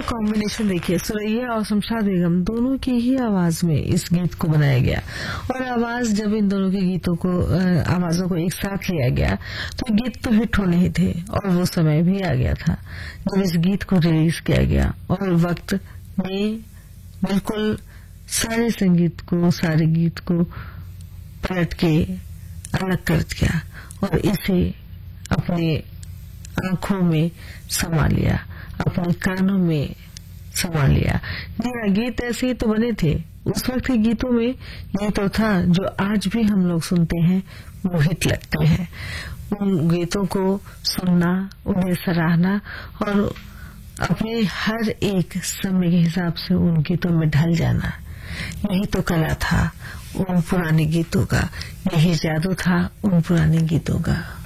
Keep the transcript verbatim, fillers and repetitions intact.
Combination देखिए, सुरैया और शमशाद बेगम दोनों की ही आवाज में इस गीत को बनाया गया। और आवाज जब इन दोनों के गीतों को आवाजों को एक साथ लिया गया तो गीत तो हिट होने ही थे। और वो समय भी आ गया था जब इस गीत को रिलीज किया गया और वक्त ने बिल्कुल सारे संगीत को, सारे गीत को पलट के अलग कर दिया और इसे अपने आंखों में समा लिया, अपने कानों में समा लिया। जी हाँ, गीत ऐसे ही तो बने थे उस वक्त के गीतों में। ये तो था जो आज भी हम लोग सुनते हैं, मोहित लगते हैं। उन गीतों को सुनना, उन्हें सराहना और अपने हर एक समय के हिसाब से उन गीतों में ढल जाना, यही तो कला था उन पुराने गीतों का, यही जादू था उन पुराने गीतों का।